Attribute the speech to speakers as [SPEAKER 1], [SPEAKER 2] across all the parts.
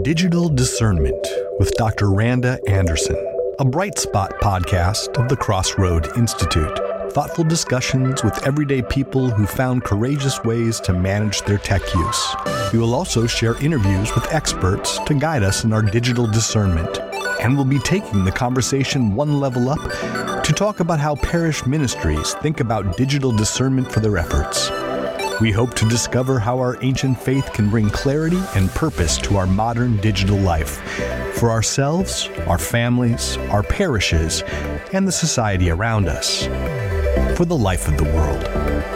[SPEAKER 1] Digital Discernment with Dr. Randa Anderson, a Bright Spot podcast of the Crossroad Institute. Thoughtful discussions with everyday people who found courageous ways to manage their tech use. We will also share interviews with experts to guide us in our digital discernment. And we'll be taking the conversation one level up to talk about how parish ministries think about digital discernment for their efforts. We hope to discover how our ancient faith can bring clarity and purpose to our modern digital life for ourselves, our families, our parishes, and the society around us, for the life of the world.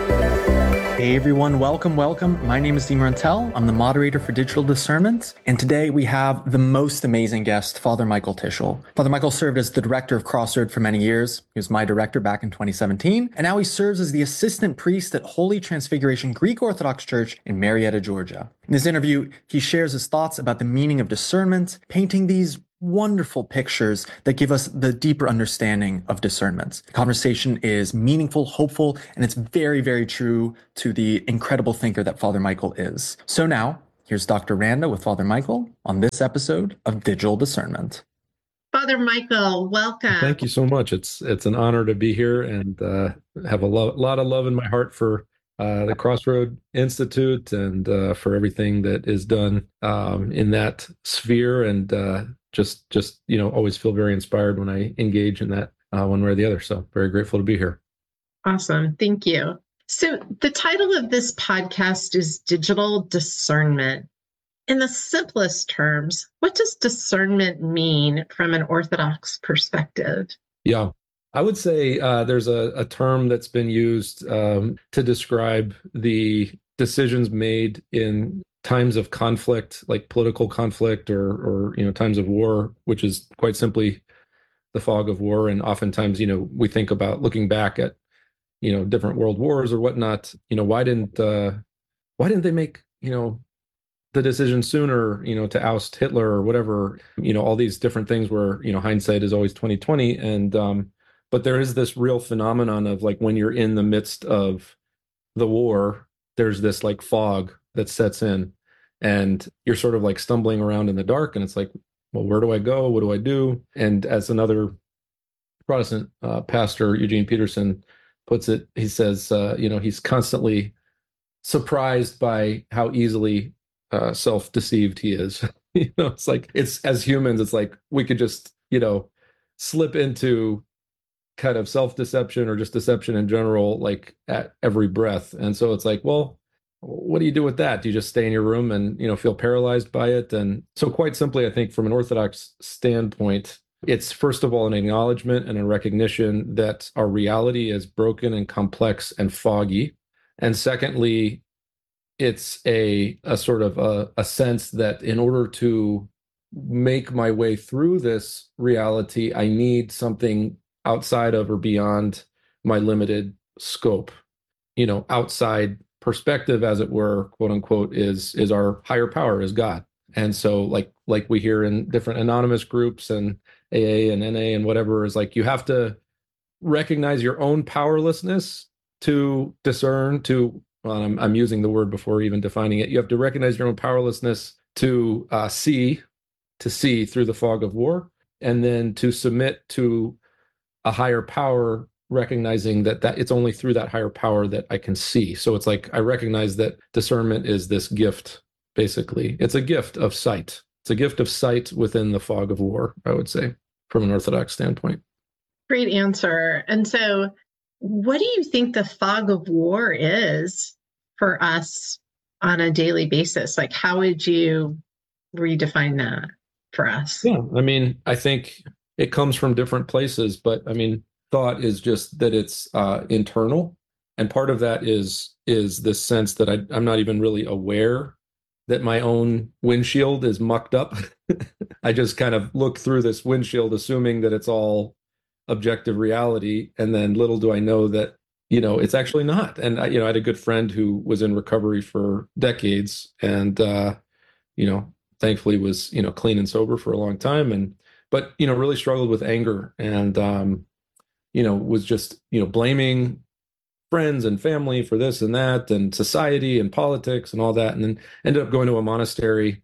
[SPEAKER 2] Hey everyone, welcome. My name is Dean Runtel. I'm the moderator for Digital Discernment, and today we have the most amazing guest, Father Michael Tischel. Father Michael served as the director of Crossroad for many years. He was my director back in 2017, and now he serves as the assistant priest at Holy Transfiguration Greek Orthodox Church in Marietta, Georgia. In this interview, he shares his thoughts about the meaning of discernment, painting these wonderful pictures that give us the deeper understanding of discernment. The conversation is meaningful, hopeful, and it's very, very true to the incredible thinker that Father Michael is. So now, here's Dr. Randa with Father Michael on this episode of Digital Discernment.
[SPEAKER 3] Father Michael, welcome.
[SPEAKER 4] Thank you so much. It's an honor to be here and have a lot of love in my heart for the Crossroad Institute and for everything that is done in that sphere, and just always feel very inspired when I engage in that one way or the other. So very grateful to be here.
[SPEAKER 3] Awesome. Thank you. So the title of this podcast is Digital Discernment. In the simplest terms, what does discernment mean from an Orthodox perspective?
[SPEAKER 4] Yeah, I would say there's a term that's been used to describe the decisions made in times of conflict, like political conflict or times of war, which is quite simply the fog of war. And oftentimes, we think about looking back at, different world wars or whatnot. Why didn't they make, the decision sooner, to oust Hitler or whatever, all these different things where, hindsight is always 2020. And, but there is this real phenomenon of like, when you're in the midst of the war, there's this like fog that sets in and you're sort of like stumbling around in the dark, and it's like, well, where do I go? What do I do? And as another Protestant pastor, Eugene Peterson, puts it, he says, he's constantly surprised by how easily self-deceived he is. It's like, it's as humans, it's like we could just, slip into kind of self-deception or just deception in general, like at every breath. And so it's like, well, what do you do with that? Do you just stay in your room and, feel paralyzed by it? And so quite simply, I think from an Orthodox standpoint, it's first of all an acknowledgement and a recognition that our reality is broken and complex and foggy. And secondly, it's a sort of a sense that in order to make my way through this reality, I need something outside of or beyond my limited scope. Outside perspective, as it were, quote unquote, is our higher power, is God. And so like we hear in different anonymous groups and AA and NA and whatever, is like you have to recognize your own powerlessness to discern, I'm using the word before even defining it. You have to recognize your own powerlessness to see through the fog of war, and then to submit to a higher power, recognizing that it's only through that higher power that I can see. So it's like I recognize that discernment is this gift, basically. It's a gift of sight. It's a gift of sight within the fog of war, I would say, from an Orthodox standpoint.
[SPEAKER 3] Great answer. And so what do you think the fog of war is for us on a daily basis? Like, how would you redefine that for us?
[SPEAKER 4] Yeah, I think it comes from different places, but thought is just that it's internal. And part of that is this sense that I'm not even really aware that my own windshield is mucked up. I just kind of look through this windshield, assuming that it's all objective reality. And then little do I know that, it's actually not. And I had a good friend who was in recovery for decades and, thankfully was, clean and sober for a long time. But really struggled with anger and, was just, blaming friends and family for this and that and society and politics and all that. And then ended up going to a monastery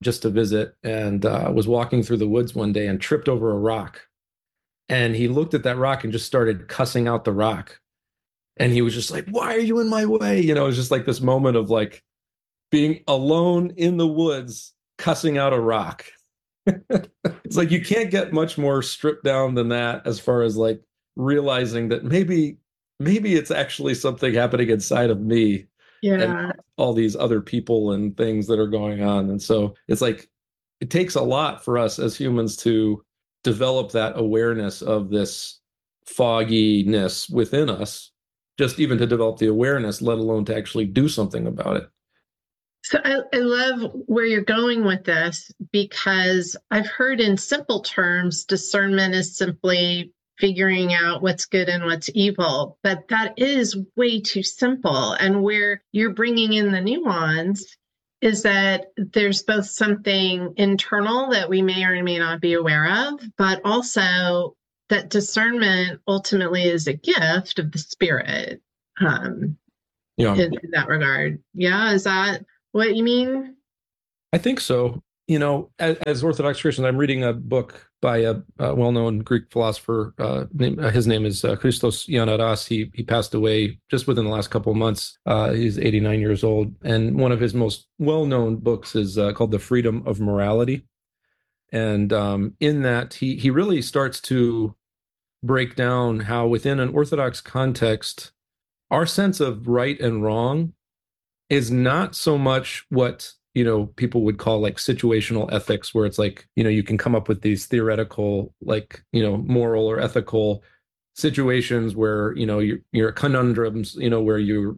[SPEAKER 4] just to visit and was walking through the woods one day and tripped over a rock. And he looked at that rock and just started cussing out the rock. And he was just like, why are you in my way? You know, it was just like this moment of like being alone in the woods, cussing out a rock. It's like you can't get much more stripped down than that as far as like realizing that maybe it's actually something happening inside of me and all these other people and things that are going on. And so it's like it takes a lot for us as humans to develop that awareness of this fogginess within us, just even to develop the awareness, let alone to actually do something about it.
[SPEAKER 3] So I love where you're going with this, because I've heard in simple terms, discernment is simply figuring out what's good and what's evil, but that is way too simple. And where you're bringing in the nuance is that there's both something internal that we may or may not be aware of, but also that discernment ultimately is a gift of the Spirit in that regard. Yeah, is that what you mean?
[SPEAKER 4] I think so. You know, as Orthodox Christians, I'm reading a book by a well-known Greek philosopher. His name is Christos Ioannaras. He passed away just within the last couple of months. He's 89 years old. And one of his most well-known books is called The Freedom of Morality. And in that, he really starts to break down how within an Orthodox context, our sense of right and wrong is not so much what, you know, people would call like situational ethics, where it's like, you know, you can come up with these theoretical, like, you know, moral or ethical situations where, you know, you're conundrums, you know, where you're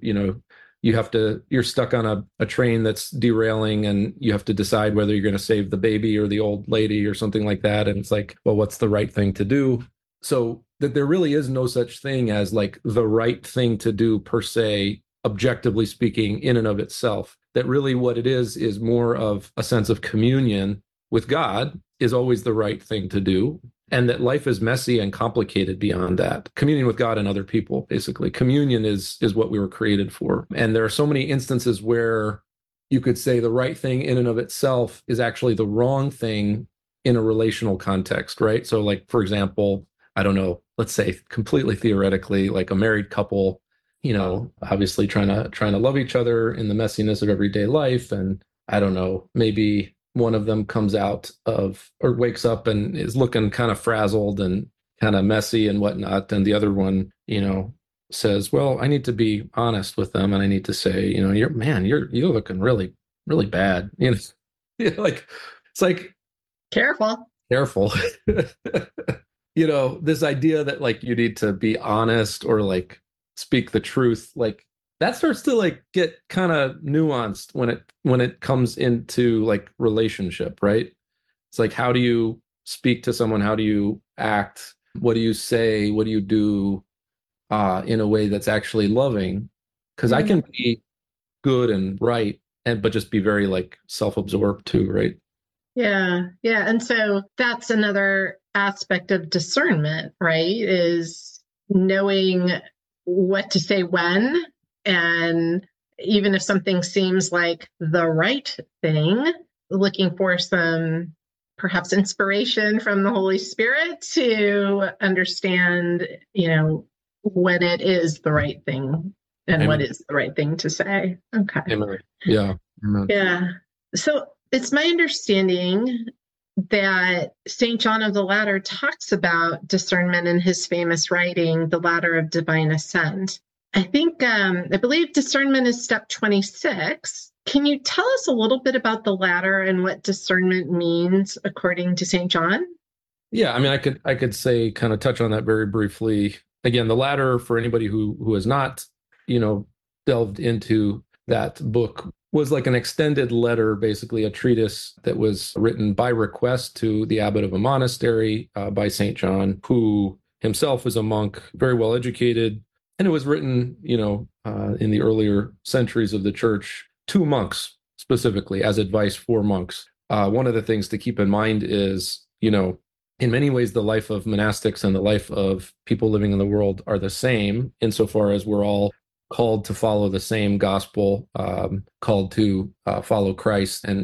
[SPEAKER 4] stuck on a train that's derailing and you have to decide whether you're going to save the baby or the old lady or something like that. And it's like, well, what's the right thing to do? So that there really is no such thing as like the right thing to do per se, objectively speaking, in and of itself. That really what it is more of a sense of communion with God is always the right thing to do. And that life is messy and complicated beyond that. Communion with God and other people, basically. Communion is what we were created for. And there are so many instances where you could say the right thing in and of itself is actually the wrong thing in a relational context, right? So like, for example, I don't know, let's say completely theoretically, like a married couple, you know, obviously trying to love each other in the messiness of everyday life. And I don't know, maybe one of them comes out of or wakes up and is looking kind of frazzled and kind of messy and whatnot. And the other one, you know, says, well, I need to be honest with them. And I need to say, you know, you're looking really, really bad. You know, like, it's like,
[SPEAKER 3] Careful.
[SPEAKER 4] You know, this idea that like you need to be honest or like speak the truth, like that starts to like get kind of nuanced when it comes into like relationship, right? It's like, how do you speak to someone? How do you act? What do you say? What do you do in a way that's actually loving? Because I can be good and right, but just be very like self-absorbed too, right?
[SPEAKER 3] Yeah. And so that's another aspect of discernment, right? Is knowing what to say when, and even if something seems like the right thing, looking for some perhaps inspiration from the Holy Spirit to understand, you know, when it is the right thing and
[SPEAKER 4] Amen.
[SPEAKER 3] what is the right thing to say. Okay.
[SPEAKER 4] Amen. Yeah. Amen.
[SPEAKER 3] Yeah. So it's my understanding that St. John of the Ladder talks about discernment in his famous writing, The Ladder of Divine Ascent. I believe discernment is step 26. Can you tell us a little bit about the ladder and what discernment means according to St. John?
[SPEAKER 4] Yeah, I mean, I could say, kind of touch on that very briefly. Again, the ladder, for anybody who has not, you know, delved into that book, was like an extended letter, basically a treatise that was written by request to the abbot of a monastery by St. John, who himself is a monk, very well educated. And it was written, you know, in the earlier centuries of the church to monks specifically as advice for monks. One of the things to keep in mind is, you know, in many ways, the life of monastics and the life of people living in the world are the same insofar as we're all called to follow the same gospel, called to follow Christ. And we're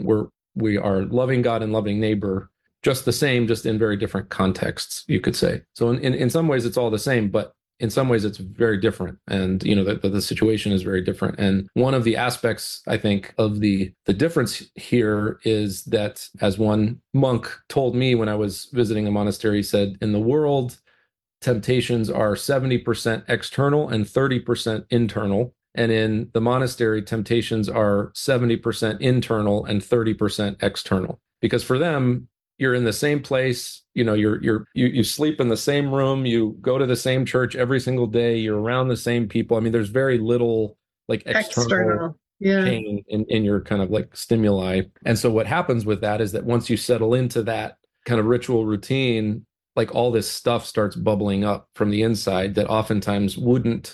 [SPEAKER 4] we are loving God and loving neighbor just the same, just in very different contexts, you could say. So in some ways it's all the same, but in some ways it's very different. And, you know, the situation is very different. And one of the aspects, I think, of the difference here is that, as one monk told me when I was visiting a monastery, he said, in the world, temptations are 70% external and 30% internal. And in the monastery, temptations are 70% internal and 30% external. Because for them, you're in the same place, you know, you sleep in the same room, you go to the same church every single day, you're around the same people. I mean, there's very little like external pain in your kind of like stimuli. And so what happens with that is that once you settle into that kind of ritual routine, like all this stuff starts bubbling up from the inside that oftentimes wouldn't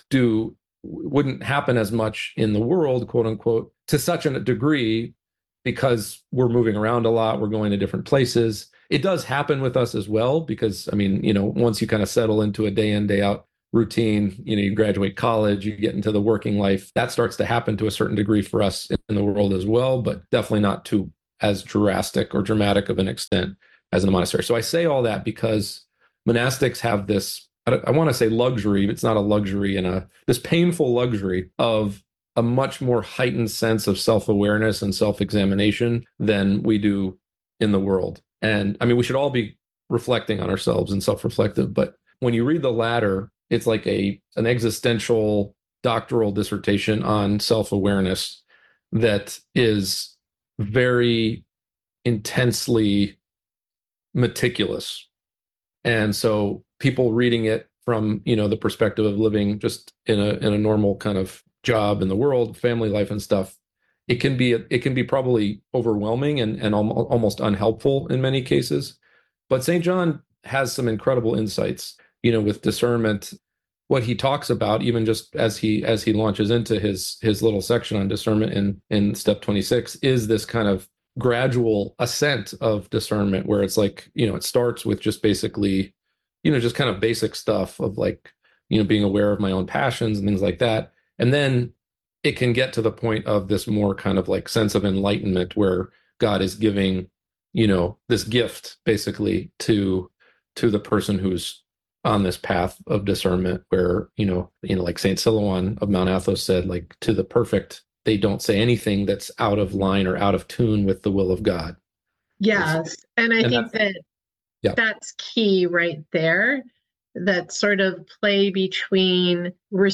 [SPEAKER 4] happen as much in the world, quote unquote, to such a degree, because we're moving around a lot, we're going to different places. It does happen with us as well, because, I mean, you know, once you kind of settle into a day in, day out routine, you know, you graduate college, you get into the working life, that starts to happen to a certain degree for us in the world as well, but definitely not to as drastic or dramatic of an extent as in the monastery. So I say all that because monastics have this, I want to say luxury, but it's not a luxury, this painful luxury of a much more heightened sense of self-awareness and self-examination than we do in the world. And I mean, we should all be reflecting on ourselves and self-reflective, but when you read the latter, it's like an existential doctoral dissertation on self-awareness that is very intensely meticulous. And so people reading it from, you know, the perspective of living just in a normal kind of job in the world, family life and stuff, it can be probably overwhelming and almost unhelpful in many cases. But St. John has some incredible insights, you know, with discernment. What he talks about, even just as he launches into his little section on discernment in step 26, is this kind of gradual ascent of discernment, where it's like, you know, it starts with just basically, you know, just kind of basic stuff of like, you know, being aware of my own passions and things like that. And then it can get to the point of this more kind of like sense of enlightenment, where God is giving, you know, this gift basically to the person who's on this path of discernment, where, you know, like Saint Silouan of Mount Athos said, like, to the perfect, they don't say anything that's out of line or out of tune with the will of God.
[SPEAKER 3] Yes. And I think that's key right there. That sort of play between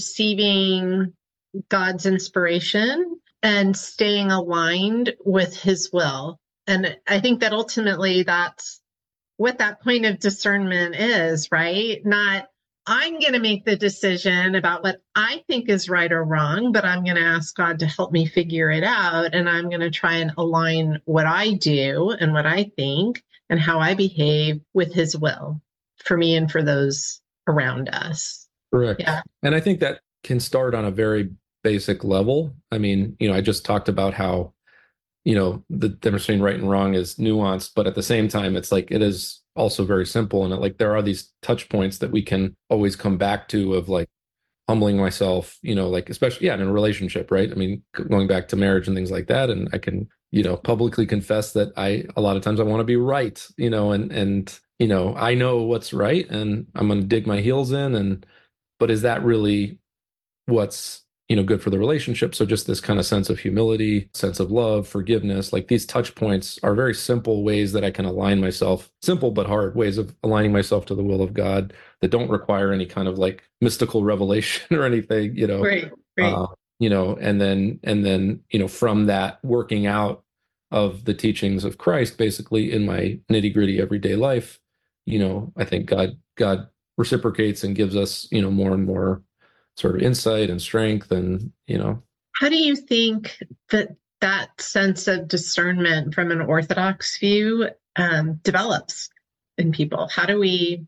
[SPEAKER 3] receiving God's inspiration and staying aligned with his will. And I think that ultimately that's what that point of discernment is, right? Not, I'm going to make the decision about what I think is right or wrong, but I'm going to ask God to help me figure it out. And I'm going to try and align what I do and what I think and how I behave with his will for me and for those around us.
[SPEAKER 4] Correct.
[SPEAKER 3] Yeah.
[SPEAKER 4] And I think that can start on a very basic level. I mean, you know, I just talked about how, you know, the difference between right and wrong is nuanced, but at the same time, it's like, it is also very simple. And like, there are these touch points that we can always come back to, of like humbling myself, you know, like, especially, in a relationship, right? I mean, going back to marriage and things like that. And I can, you know, publicly confess that a lot of times I want to be right, you know, and, you know, I know what's right and I'm going to dig my heels in. But is that really what's, you know, good for the relationship? So just this kind of sense of humility, sense of love, forgiveness, like these touch points are very simple ways that I can align myself, simple but hard ways of aligning myself to the will of God that don't require any kind of like mystical revelation or anything, you know.
[SPEAKER 3] Right.
[SPEAKER 4] You know, and then, you know, from that working out of the teachings of Christ, basically in my nitty-gritty everyday life, you know, I think God reciprocates and gives us, you know, more and more sort of insight and strength. And, you know,
[SPEAKER 3] how do you think that sense of discernment from an Orthodox view develops in people? How do we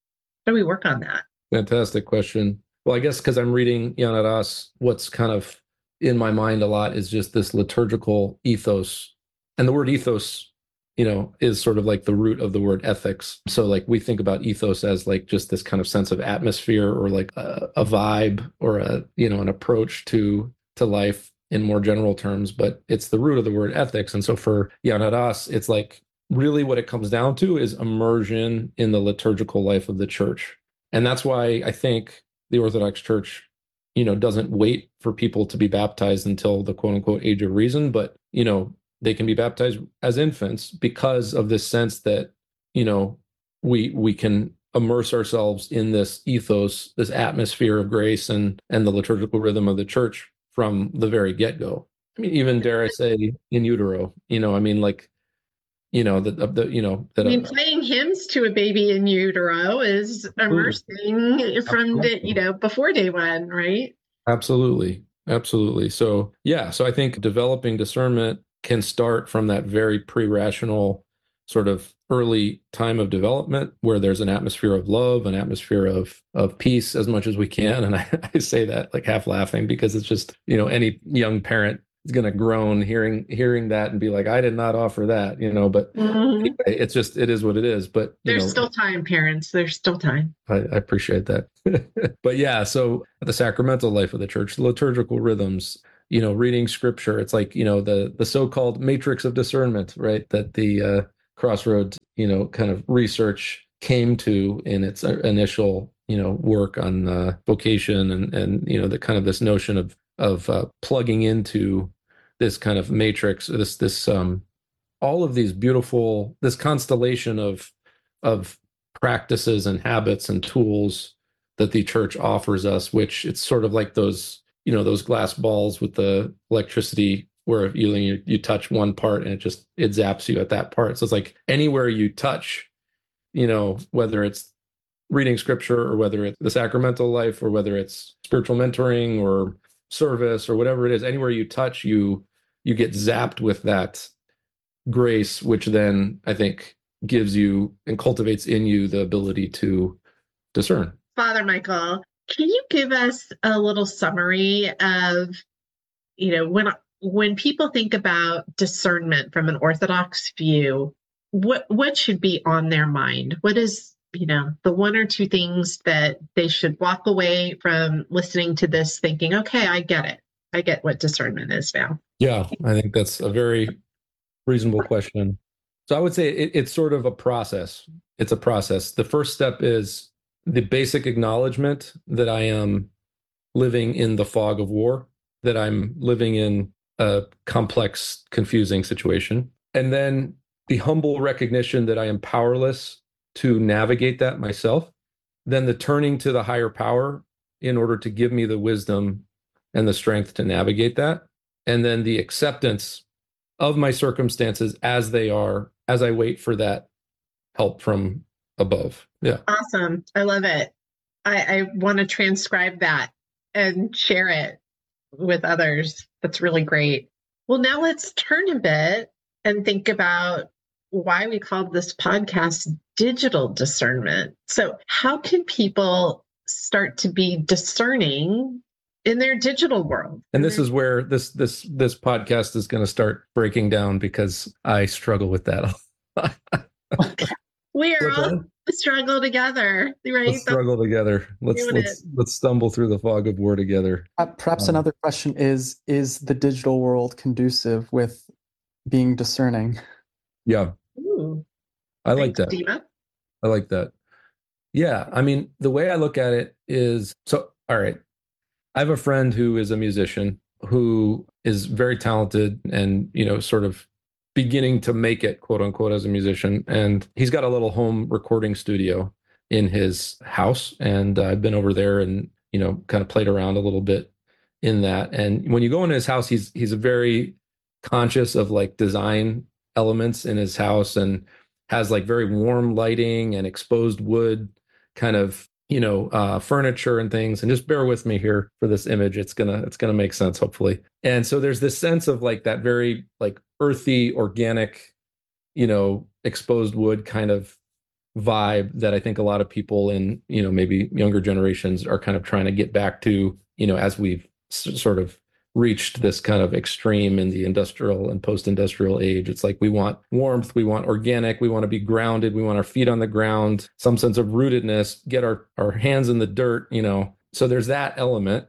[SPEAKER 3] work on that?
[SPEAKER 4] Fantastic question. Well, I guess because I'm reading Jan Arras, what's kind of in my mind a lot is just this liturgical ethos. And the word ethos, you know, is sort of like the root of the word ethics. So like we think about ethos as like just this kind of sense of atmosphere or like a vibe or a, you know, an approach to life. in more general terms, but it's the root of the word ethics. And so for Jan Hus, it's like really what it comes down to is immersion in the liturgical life of the church. And that's why I think the Orthodox Church, doesn't wait for people to be baptized until the quote unquote age of reason, but, they can be baptized as infants because of this sense that, we can immerse ourselves in this ethos, this atmosphere of grace and the liturgical rhythm of the church from the very get-go. I mean, even dare I say in utero,
[SPEAKER 3] playing hymns to a baby in utero is immersing from before day one, right?
[SPEAKER 4] Absolutely. So I think developing discernment can start from that very pre-rational sort of early time of development where there's an atmosphere of love, an atmosphere of peace as much as we can. And I say that like half laughing because it's just, any young parent is going to groan hearing that and be like, I did not offer that, but anyway, it is what it is. But
[SPEAKER 3] there's still time, parents. There's still time.
[SPEAKER 4] I appreciate that. But yeah, so the sacramental life of the church, the liturgical rhythms, reading scripture, it's like, the so-called matrix of discernment, right? That the Crossroads, kind of research came to in its initial, work on vocation and the kind of this notion of plugging into this kind of matrix, this all of these beautiful, this constellation of practices and habits and tools that the church offers us, which it's sort of like those, those glass balls with the electricity where you touch one part and it zaps you at that part. So it's like anywhere you touch, whether it's reading scripture or whether it's the sacramental life or whether it's spiritual mentoring or service or whatever it is, anywhere you touch, you get zapped with that grace, which then I think gives you and cultivates in you the ability to discern.
[SPEAKER 3] Father Michael, can you give us a little summary of, when people think about discernment from an Orthodox view, what should be on their mind? What is, the one or two things that they should walk away from listening to this thinking, okay, I get it. I get what discernment is now.
[SPEAKER 4] Yeah, I think that's a very reasonable question. So I would say it's sort of a process. It's a process. The first step is the basic acknowledgement that I am living in the fog of war, that I'm living in a complex, confusing situation. And then the humble recognition that I am powerless to navigate that myself. Then the turning to the higher power in order to give me the wisdom and the strength to navigate that. And then the acceptance of my circumstances as they are, as I wait for that help from above. Yeah.
[SPEAKER 3] Awesome. I love it. I want to transcribe that and share it with others. That's really great. Well, now let's turn a bit and think about why we called this podcast Digital Discernment. So how can people start to be discerning in their digital world?
[SPEAKER 4] And this is where this podcast is going to start breaking down because I struggle with that.
[SPEAKER 3] We are all struggle together, right?
[SPEAKER 4] Let's struggle together. Let's stumble through the fog of war together.
[SPEAKER 2] Perhaps another question is the digital world conducive with being discerning?
[SPEAKER 4] Yeah.
[SPEAKER 3] Ooh.
[SPEAKER 4] I like that.
[SPEAKER 3] Dima?
[SPEAKER 4] I like that. Yeah. I mean, the way I look at it is, so, all right. I have a friend who is a musician who is very talented and, sort of beginning to make it, quote unquote, as a musician. And he's got a little home recording studio in his house. And I've been over there and, kind of played around a little bit in that. And when you go into his house, he's very conscious of like design elements in his house and has like very warm lighting and exposed wood kind of, furniture and things. And just bear with me here for this image. It's gonna make sense, hopefully. And so there's this sense of like that very like earthy, organic, exposed wood kind of vibe that I think a lot of people in, maybe younger generations are kind of trying to get back to, as we've sort of reached this kind of extreme in the industrial and post-industrial age. It's like we want warmth, we want organic, we want to be grounded, we want our feet on the ground, some sense of rootedness, get our hands in the dirt, So there's that element.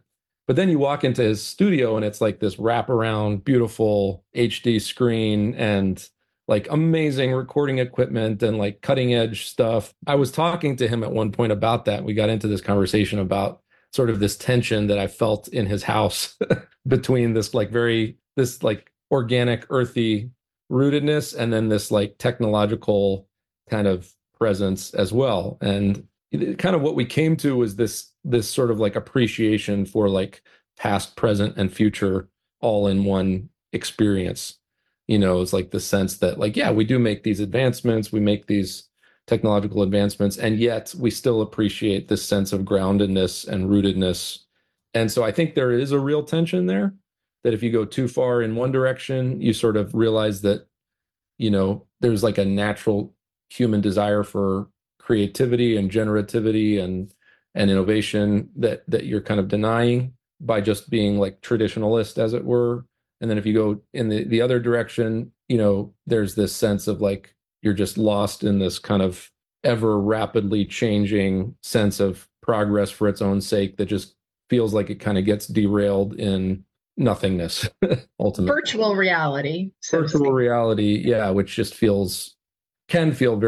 [SPEAKER 4] But then you walk into his studio and it's like this wraparound, beautiful HD screen and like amazing recording equipment and like cutting edge stuff. I was talking to him at one point about that. We got into this conversation about sort of this tension that I felt in his house between this like organic, earthy rootedness and then this like technological kind of presence as well. And kind of what we came to was this sort of like appreciation for like past, present, and future all in one experience. It's like the sense that like, yeah, we do make these advancements, we make these technological advancements, and yet we still appreciate this sense of groundedness and rootedness. And so I think there is a real tension there, that if you go too far in one direction, you sort of realize that, there's like a natural human desire for creativity and generativity and innovation that you're kind of denying by just being like traditionalist, as it were. And then if you go in the other direction, there's this sense of like you're just lost in this kind of ever rapidly changing sense of progress for its own sake that just feels like it kind of gets derailed in nothingness ultimately.
[SPEAKER 3] Virtual reality.
[SPEAKER 4] Virtual reality, yeah, which just can feel very